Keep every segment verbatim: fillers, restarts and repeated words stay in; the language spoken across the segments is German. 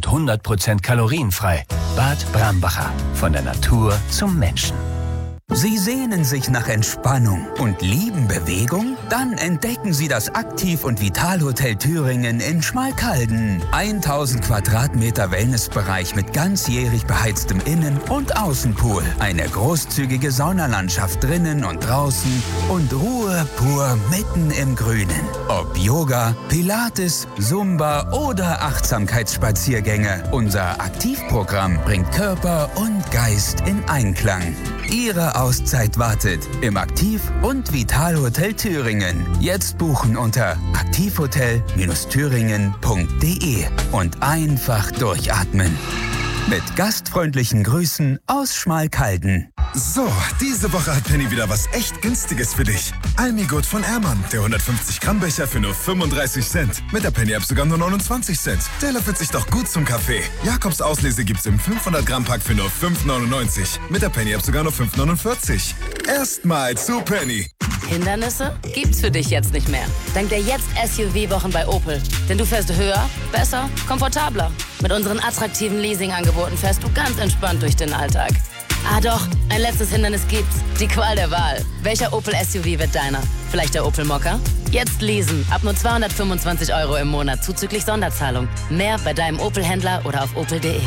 und hundert Prozent kalorienfrei. Bad Brambacher. Von der Natur zum Menschen. Sie sehnen sich nach Entspannung und lieben Bewegung? Dann entdecken Sie das Aktiv- und Vitalhotel Thüringen in Schmalkalden. tausend Quadratmeter Wellnessbereich mit ganzjährig beheiztem Innen- und Außenpool. Eine großzügige Saunalandschaft drinnen und draußen und Ruhe pur mitten im Grünen. Ob Yoga, Pilates, Zumba oder Achtsamkeitsspaziergänge, unser Aktivprogramm bringt Körper und Geist in Einklang. Ihre Auszeit wartet im Aktiv- und Vitalhotel Thüringen. Jetzt buchen unter aktivhotel thüringen punkt de und einfach durchatmen. Mit gastfreundlichen Grüßen aus Schmalkalden. So, diese Woche hat Penny wieder was echt Günstiges für dich. Almigut von Ehrmann, der hundertfünfzig Gramm Becher für nur fünfunddreißig Cent. Mit der Penny-App sogar nur neunundzwanzig Cent. Der löffelt sich doch gut zum Kaffee. Jakobs Auslese gibt's im fünfhundert Gramm Pack für nur fünf neunundneunzig. Mit der Penny-App sogar nur fünf neunundvierzig. Erstmal zu Penny. Hindernisse gibt's für dich jetzt nicht mehr. Dank der Jetzt S U V-Wochen bei Opel. Denn du fährst höher, besser, komfortabler. Mit unseren attraktiven Leasingangeboten fährst du ganz entspannt durch den Alltag. Ah doch, ein letztes Hindernis gibt's. Die Qual der Wahl. Welcher Opel S U V wird deiner? Vielleicht der Opel Mokka? Jetzt leasen. Ab nur zweihundertfünfundzwanzig Euro im Monat zuzüglich Sonderzahlung. Mehr bei deinem Opel-Händler oder auf opel punkt de.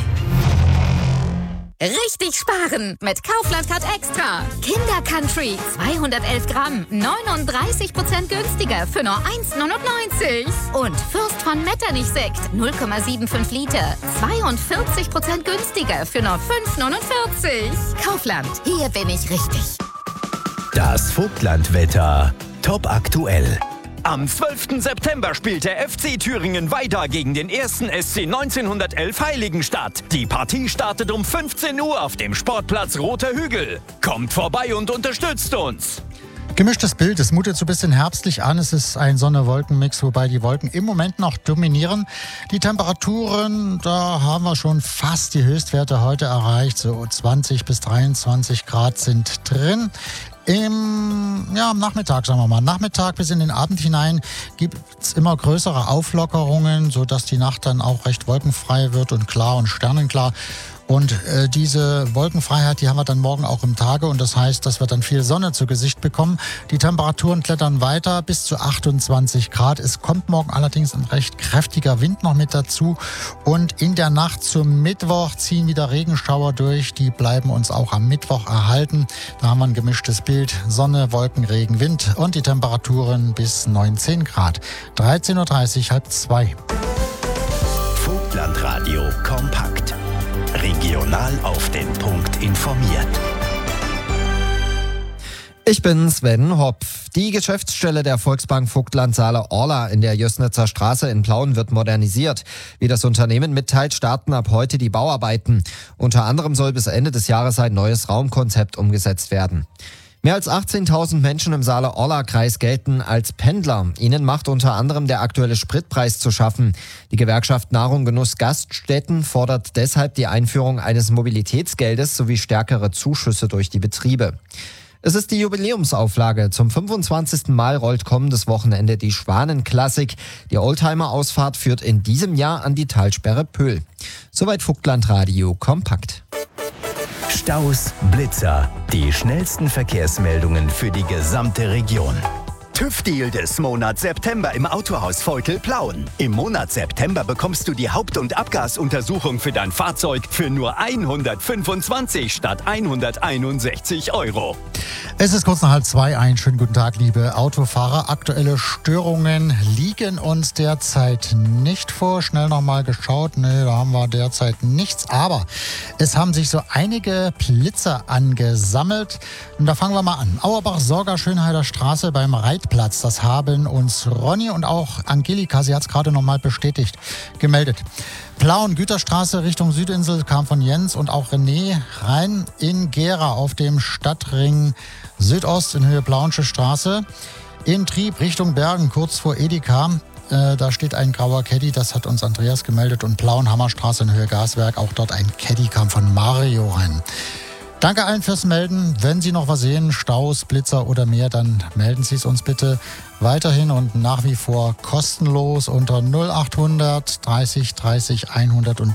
Richtig sparen mit Kaufland Card Extra. Kinder Country zweihundertelf Gramm, neununddreißig Prozent günstiger für nur eins neunundneunzig. Und Fürst von Metternich Sekt null Komma fünfundsiebzig Liter, zweiundvierzig Prozent günstiger für nur fünf neunundvierzig. Kaufland, hier bin ich richtig. Das Vogtlandwetter. Top aktuell. Am zwölften September spielt der F C Thüringen weiter gegen den ersten S C neunzehnhundertelf Heiligenstadt. Die Partie startet um fünfzehn Uhr auf dem Sportplatz Roter Hügel. Kommt vorbei und unterstützt uns. Gemischtes Bild, es mutet so ein bisschen herbstlich an. Es ist ein Sonne-Wolken-Mix, wobei die Wolken im Moment noch dominieren. Die Temperaturen, da haben wir schon fast die Höchstwerte heute erreicht. So zwanzig bis dreiundzwanzig Grad sind drin. Im, ja, am Nachmittag, sagen wir mal, Nachmittag bis in den Abend hinein gibt es immer größere Auflockerungen, sodass die Nacht dann auch recht wolkenfrei wird und klar und sternenklar. Und äh, diese Wolkenfreiheit, die haben wir dann morgen auch im Tage und das heißt, dass wir dann viel Sonne zu Gesicht bekommen. Die Temperaturen klettern weiter bis zu achtundzwanzig Grad. Es kommt morgen allerdings ein recht kräftiger Wind noch mit dazu und in der Nacht zum Mittwoch ziehen wieder Regenschauer durch. Die bleiben uns auch am Mittwoch erhalten. Da haben wir ein gemischtes Bild. Sonne, Wolken, Regen, Wind und die Temperaturen bis neunzehn Grad. dreizehn Uhr dreißig, halb zwei. Vogtlandradio kompakt. Regional auf den Punkt informiert. Ich bin Sven Hopf. Die Geschäftsstelle der Volksbank Vogtland Saale-Orla in der Jößnitzer Straße in Plauen wird modernisiert. Wie das Unternehmen mitteilt, starten ab heute die Bauarbeiten. Unter anderem soll bis Ende des Jahres ein neues Raumkonzept umgesetzt werden. Mehr als achtzehntausend Menschen im Saale-Orla-Kreis gelten als Pendler. Ihnen macht unter anderem der aktuelle Spritpreis zu schaffen. Die Gewerkschaft Nahrung Genuss Gaststätten fordert deshalb die Einführung eines Mobilitätsgeldes sowie stärkere Zuschüsse durch die Betriebe. Es ist die Jubiläumsauflage. Zum fünfundzwanzigsten Mal rollt kommendes Wochenende die Schwanenklassik. Die Oldtimer-Ausfahrt führt in diesem Jahr an die Talsperre Pöhl. Soweit Vogtlandradio kompakt. Staus, Blitzer, die schnellsten Verkehrsmeldungen für die gesamte Region. TÜV-Deal des Monats September im Autohaus Vogtland-Plauen. Im Monat September bekommst du die Haupt- und Abgasuntersuchung für dein Fahrzeug für nur hundertfünfundzwanzig statt hunderteinundsechzig Euro. Es ist kurz nach halb zwei. Einen schönen guten Tag, liebe Autofahrer. Aktuelle Störungen liegen uns derzeit nicht vor. Schnell nochmal geschaut. Nee, da haben wir derzeit nichts. Aber es haben sich so einige Blitzer angesammelt. Und da fangen wir mal an. Auerbach-Sorger, Schönheider Straße beim Reitplatz. Das haben uns Ronny und auch Angelika, sie hat es gerade nochmal bestätigt, gemeldet. Plauen, Güterstraße Richtung Südinsel kam von Jens und auch René rein in Gera auf dem Stadtring Südost in Höhe Plauensche Straße. In Trieb Richtung Bergen, kurz vor Edeka. Äh, da steht ein grauer Caddy, das hat uns Andreas gemeldet. Und Plauen-Hammerstraße in Höhe Gaswerk, auch dort ein Caddy kam von Mario rein. Danke allen fürs Melden. Wenn Sie noch was sehen, Staus, Blitzer oder mehr, dann melden Sie es uns bitte weiterhin und nach wie vor kostenlos unter null achthundert dreißig dreißig hundert und